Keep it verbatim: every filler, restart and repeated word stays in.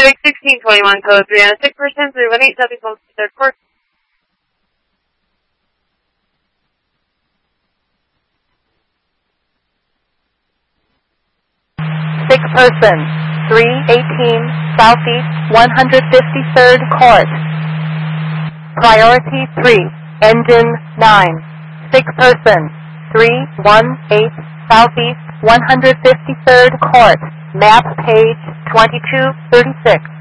Civic sixteen twenty-one, code three nine six person, three one eight, Southeast one third court. Sick person, three eighteen, Southeast one hundred fifty-third court. Priority three, engine nine. Sick person, three one eight, Southeast one hundred fifty-third court. Map page twenty-two thirty-six.